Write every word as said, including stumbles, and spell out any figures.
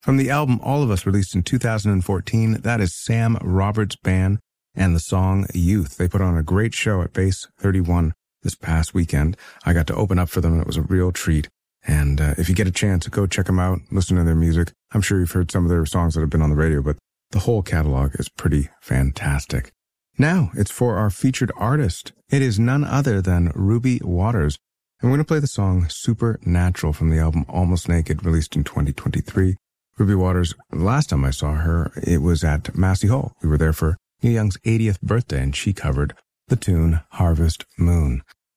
From the album All of Us, released in two thousand fourteen, that is Sam Roberts Band and the song Youth. They put on a great show at Base thirty-one this past weekend. I got to open up for them, and it was a real treat. And uh, if you get a chance, go check them out, listen to their music. I'm sure you've heard some of their songs that have been on the radio, but the whole catalog is pretty fantastic. Now, it's for our featured artist. It is none other than Ruby Waters. And we're going to play the song Supernatural from the album Almost Naked, released in twenty twenty-three. Ruby Waters, last time I saw her, it was at Massey Hall. We were there for Neil Young's eightieth birthday, and she covered the tune Harvest Moon.